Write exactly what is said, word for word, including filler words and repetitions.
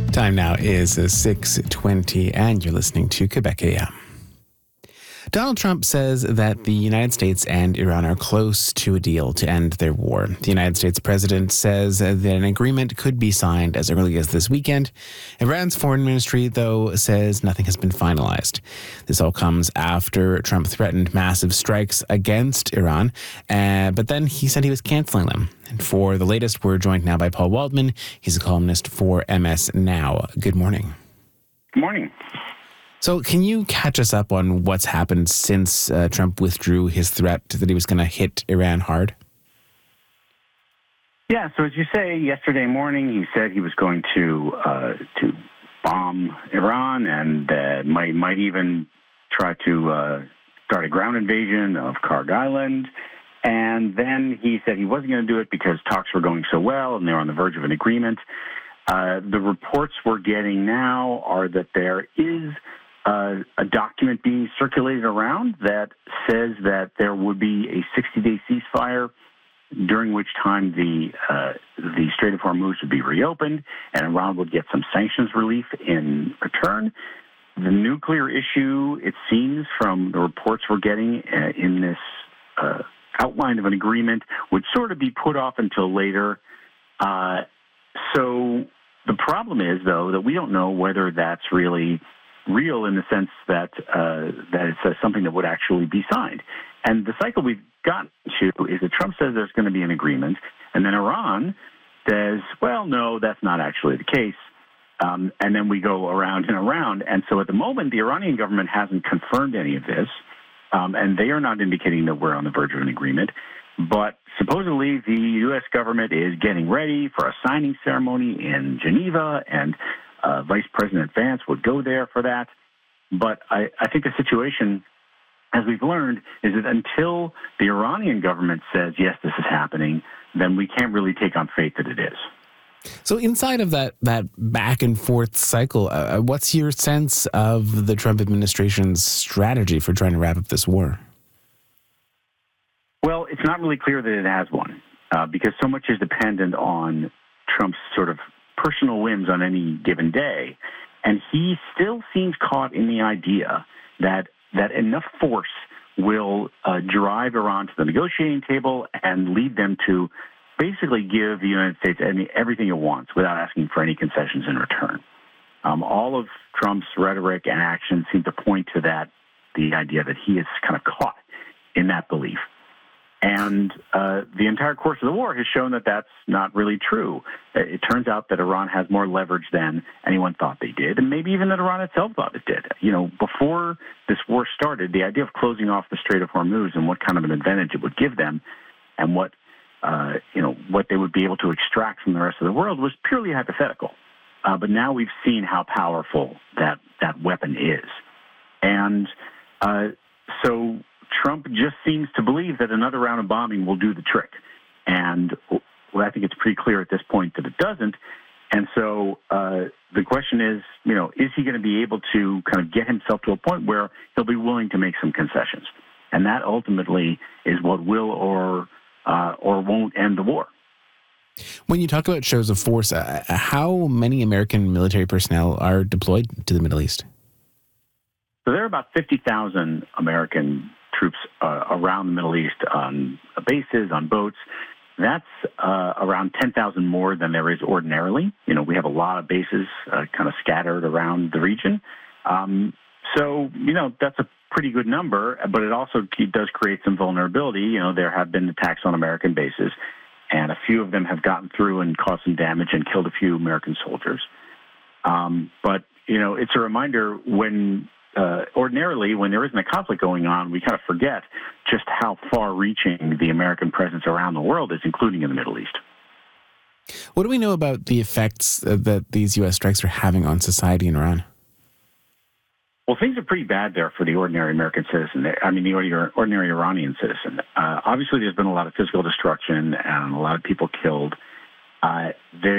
Time now is six twenty, and you're listening to Quebec A M. Donald Trump says that the United States and Iran are close to a deal to end their war. The United States president says that an agreement could be signed as early as this weekend. Iran's foreign ministry, though, says nothing has been finalized. This all comes after Trump threatened massive strikes against Iran, uh, but then he said he was canceling them. And for the latest, we're joined now by Paul Waldman. He's a columnist for M S Now. Good morning. Good morning. So can you catch us up on what's happened since uh, Trump withdrew his threat that he was going to hit Iran hard? Yeah, so as you say, yesterday morning he said he was going to uh, to bomb Iran and uh, might might even try to uh, start a ground invasion of Karg Island. And then he said he wasn't going to do it because talks were going so well and they were on the verge of an agreement. Uh, the reports we're getting now are that there is Uh, a document being circulated around that says that there would be a sixty-day ceasefire, during which time the uh, the Strait of Hormuz would be reopened and Iran would get some sanctions relief in return. The nuclear issue, it seems from the reports we're getting uh, in this uh, outline of an agreement, would sort of be put off until later. Uh, so the problem is, though, that we don't know whether that's really real in the sense that uh, that it's uh, something that would actually be signed. And the cycle we've gotten to is that Trump says there's going to be an agreement, and then Iran says, well, no, that's not actually the case. Um, and then we go around and around. And so at the moment, the Iranian government hasn't confirmed any of this, um, and they are not indicating that we're on the verge of an agreement. But supposedly the U S government is getting ready for a signing ceremony in Geneva, and Uh, Vice President Vance would go there for that. But I, I think the situation, as we've learned, is that until the Iranian government says, yes, this is happening, then we can't really take on faith that it is. So inside of that, that back and forth cycle, uh, what's your sense of the Trump administration's strategy for trying to wrap up this war? Well, it's not really clear that it has one, uh, because so much is dependent on Trump's sort of personal whims on any given day. And he still seems caught in the idea that that enough force will uh, drive Iran to the negotiating table and lead them to basically give the United States any, everything it wants without asking for any concessions in return. Um, all of Trump's rhetoric and actions seem to point to that, the idea that he is kind of caught in that belief. And uh, the entire course of the war has shown that that's not really true. It turns out that Iran has more leverage than anyone thought they did, and maybe even that Iran itself thought it did. You know, before this war started, the idea of closing off the Strait of Hormuz and what kind of an advantage it would give them, and what uh, you know what they would be able to extract from the rest of the world was purely hypothetical. Uh, but now we've seen how powerful that that weapon is, and uh, so. Trump just seems to believe that another round of bombing will do the trick. And well, I think it's pretty clear at this point that it doesn't. And so uh, the question is, you know, is he going to be able to kind of get himself to a point where he'll be willing to make some concessions? And that ultimately is what will or uh, or won't end the war. When you talk about shows of force, uh, how many American military personnel are deployed to the Middle East? So there are about fifty thousand American troops uh, around the Middle East on bases, on boats. That's uh, around ten thousand more than there is ordinarily. You know, we have a lot of bases uh, kind of scattered around the region. Um, so, you know, that's a pretty good number, but it also does create some vulnerability. You know, there have been attacks on American bases, and a few of them have gotten through and caused some damage and killed a few American soldiers. Um, but, you know, it's a reminder when Uh, ordinarily, when there isn't a conflict going on, we kind of forget just how far-reaching the American presence around the world is, including in the Middle East. What do we know about the effects uh, that these U S strikes are having on society in Iran? Well, things are pretty bad there for the ordinary American citizen. I mean, the ordinary Iranian citizen. Uh, obviously, there's been a lot of physical destruction and a lot of people killed. Uh, they